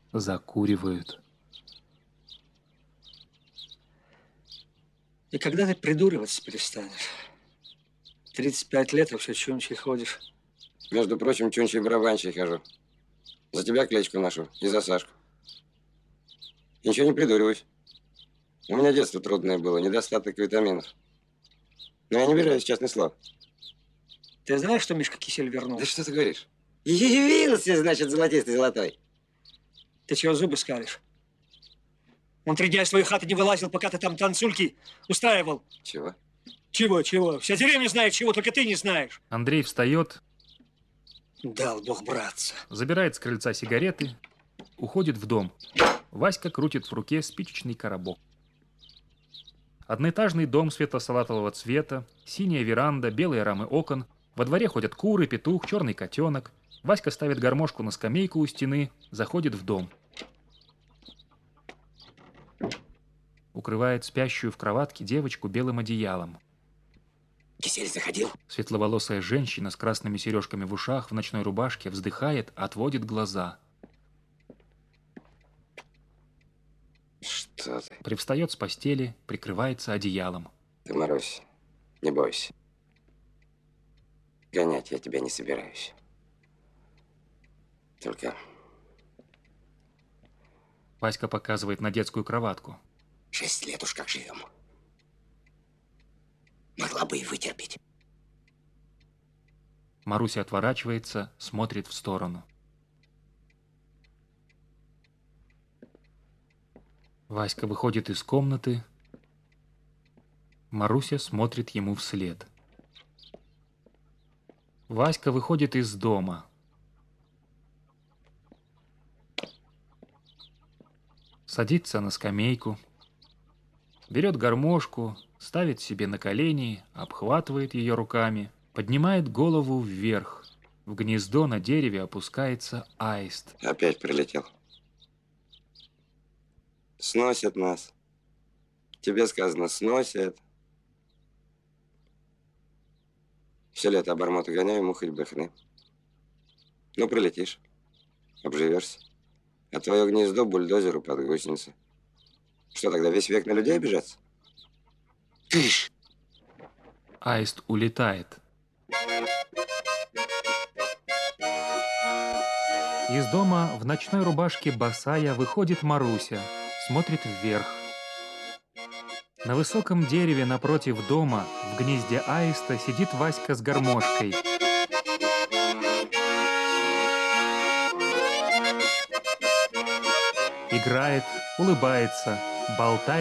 закуривают. И когда ты придуриваться перестанешь? 35 лет, а все чунчей ходишь. Между прочим, чунчей барабанщик хожу. За тебя кличку ношу и за Сашку. И ничего не придуриваюсь. У меня детство трудное было, недостаток витаминов. Но я не обижаюсь, честное слово. Ты знаешь, что Мишка Кисель вернулся? Да что ты говоришь? Явился, значит, золотистый золотой. Ты чего зубы скалишь? Он 3 дня из твоей хаты не вылазил, пока ты там танцульки устраивал. Чего? Чего? Вся деревня знает чего, только ты не знаешь. Андрей встает, Дал Бог братца. забирает с крыльца сигареты, уходит в дом. Васька крутит в руке спичечный коробок. Одноэтажный дом светло-салатового цвета, синяя веранда, белые рамы окон. Во дворе ходят куры, петух, черный котенок. Васька ставит гармошку на скамейку у стены, заходит в дом. Укрывает спящую в кроватке девочку белым одеялом. Кисель заходил? Светловолосая женщина с красными сережками в ушах в ночной рубашке вздыхает, отводит глаза. Что ты? Привстает с постели, прикрывается одеялом. Ты, Марусь, не бойся. Гонять я тебя не собираюсь. Только... Васька показывает на детскую кроватку. 6 лет уж как живем. Могла бы и вытерпеть. Маруся отворачивается, смотрит в сторону. Васька выходит из комнаты. Маруся смотрит ему вслед. Васька выходит из дома. Садится на скамейку. Берет гармошку, ставит себе на колени, обхватывает ее руками, поднимает голову вверх. В гнездо на дереве опускается аист. Опять прилетел. Сносят нас. Тебе сказано, сносят. Все лето обормоты гоняю, ему хоть бы хны. Ну, прилетишь, обживешься. А твое гнездо бульдозеру под гусеницы. Что тогда, весь век на людей обижаться? Тыш! Аист улетает. Из дома в ночной рубашке босая выходит Маруся, смотрит вверх. На высоком дереве напротив дома, в гнезде аиста, сидит Васька с гармошкой. Играет, улыбается, болтает.